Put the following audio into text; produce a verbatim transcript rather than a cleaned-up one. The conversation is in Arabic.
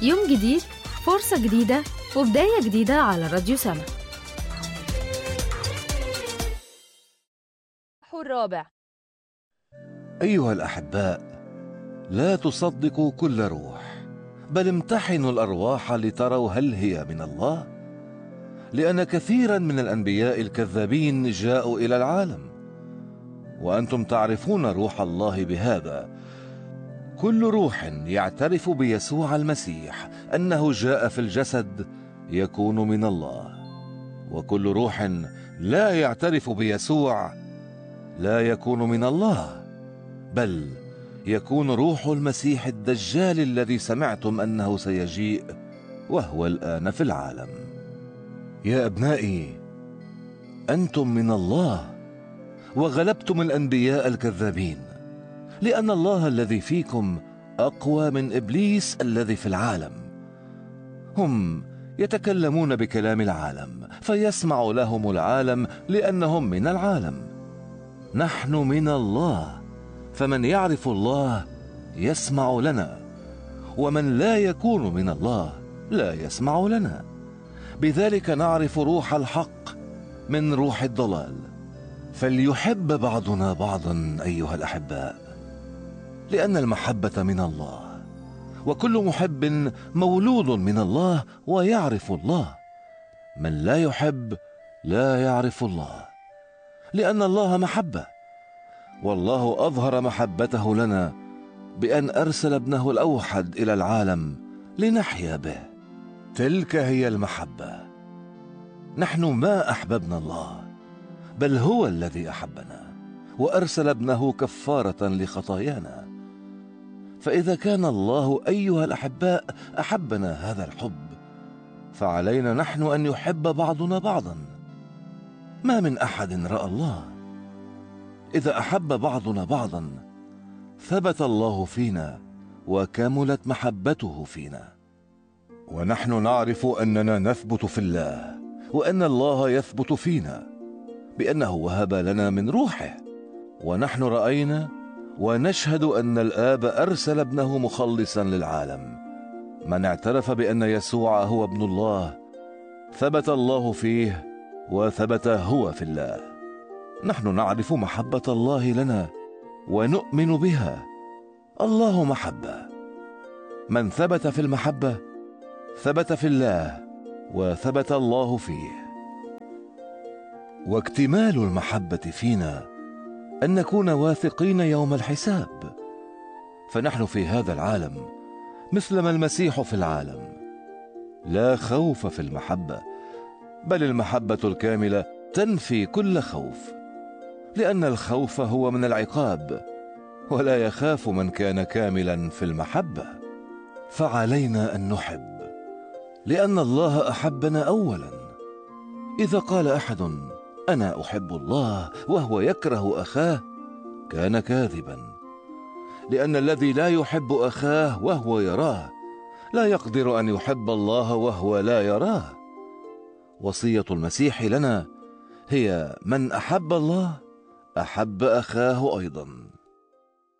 يوم جديد، فرصة جديدة، وبداية جديدة على راديو سما. الرابع. أيها الأحباء، لا تصدقوا كل روح، بل امتحنوا الأرواح لتروا هل هي من الله، لأن كثيرا من الأنبياء الكذابين جاءوا إلى العالم، وأنتم تعرفون روح الله بهذا: كل روح يعترف بيسوع المسيح أنه جاء في الجسد يكون من الله، وكل روح لا يعترف بيسوع لا يكون من الله، بل يكون روح المسيح الدجال الذي سمعتم أنه سيجيء وهو الآن في العالم. يا أبنائي، أنتم من الله وغلبتم الأنبياء الكذابين، لأن الله الذي فيكم أقوى من إبليس الذي في العالم. هم يتكلمون بكلام العالم فيسمع لهم العالم لأنهم من العالم. نحن من الله، فمن يعرف الله يسمع لنا، ومن لا يكون من الله لا يسمع لنا. بذلك نعرف روح الحق من روح الضلال. فليحب بعضنا بعضا أيها الأحباء، لأن المحبة من الله، وكل محب مولود من الله ويعرف الله. من لا يحب لا يعرف الله، لأن الله محبة، والله أظهر محبته لنا بأن أرسل ابنه الأوحد إلى العالم لنحيا به. تلك هي المحبة. نحن ما أحببنا الله، بل هو الذي أحبنا وأرسل ابنه كفارة لخطايانا. فإذا كان الله أيها الأحباء أحبنا هذا الحب، فعلينا نحن أن يحب بعضنا بعضا. ما من أحد رأى الله. إذا أحب بعضنا بعضا ثبت الله فينا وكملت محبته فينا. ونحن نعرف أننا نثبت في الله، وأن الله يثبت فينا، بأنه وهب لنا من روحه. ونحن رأينا ونشهد أن الآب أرسل ابنه مخلصا للعالم. من اعترف بأن يسوع هو ابن الله ثبت الله فيه وثبت هو في الله. نحن نعرف محبة الله لنا ونؤمن بها. الله محبة. من ثبت في المحبة ثبت في الله وثبت الله فيه. واكتمال المحبة فينا أن نكون واثقين يوم الحساب. فنحن في هذا العالم مثل ما المسيح في العالم. لا خوف في المحبة، بل المحبة الكاملة تنفي كل خوف، لأن الخوف هو من العقاب، ولا يخاف من كان كاملا في المحبة. فعلينا أن نحب، لأن الله أحبنا أولا. إذا قال أحد أنا أحب الله وهو يكره أخاه كان كاذبا، لأن الذي لا يحب أخاه وهو يراه لا يقدر أن يحب الله وهو لا يراه. وصية المسيح لنا هي: من أحب الله أحب أخاه أيضا.